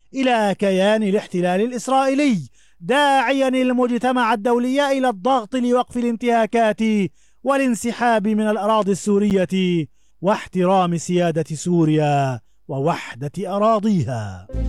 إلى كيان الاحتلال الإسرائيلي، داعيا المجتمع الدولي إلى الضغط لوقف الانتهاكات والانسحاب من الأراضي السورية واحترام سيادة سوريا ووحدة أراضيها.